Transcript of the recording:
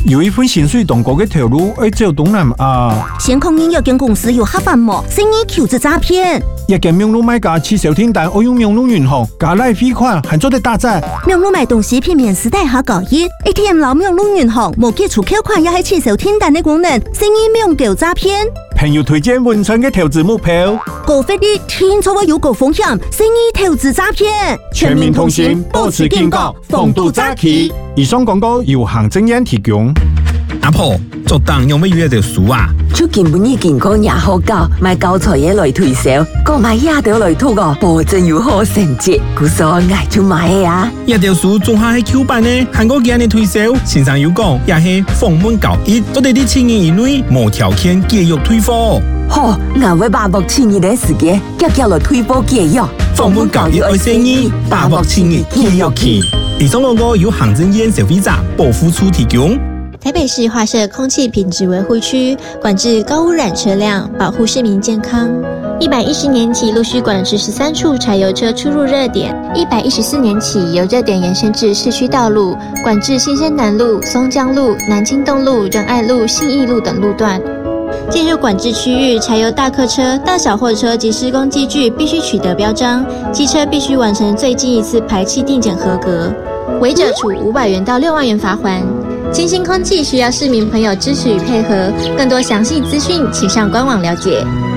有一份薪水同高嘅投入，要走东南亚。 先控认有间公司有黑饭膜，生意求职诈骗。 一间名录买家去小订单，我用名录银行加来汇款，还做得打折。 名录买东西片面时代下高一 ，ATM 老名录银行无基础扣款，也系去小订单的功能，生意名叫诈骗。 朋友推荐文春嘅投资目标， 高费率听错话有高风险，生意投资诈骗。 全民同行，保持警觉，防堵诈欺。以上广告由行政院提供。 阿婆，做当用乜嘢條數啊？ 出健本醫健康也好教，買教材嘢來推銷，購買一條來吐個，保證有好成績。故所嗌就買嘅啊！ 一條數做下係 Q 版呢，韓國今日推銷，線上有講也係訪問交易，我哋啲青年以內無條件繼續退貨。 好，我會把握青年的時間，叫來退貨繼續。 訪問交易愛生意，把握青年繼續去。以上廣告由行政院消費者保護處提供。 台北市劃設空氣品質維護區，管制高污染車輛，保護市民健康。110年起陸續管制13處柴油車出入熱點，114年起由熱點延伸至市區道路，管制新生南路、松江路、南京東路、仁愛路、信義路等路段。進入管制區域，柴油大客車、大小貨車及施工機具必須取得標章，機車必須完成最近一次排氣定檢合格，違者處500元到6萬元罰鍰。清新空氣需要市民朋友支持與配合，更多詳細資訊請上官網了解。